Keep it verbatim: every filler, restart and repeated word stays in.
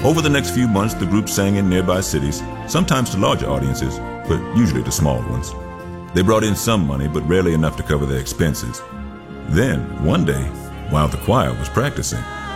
Over the next few months, the group sang in nearby cities, sometimes to larger audiences, but usually to small ones. They brought in some money, but rarely enough to cover their expenses. Then, one day, while the choir was practicing,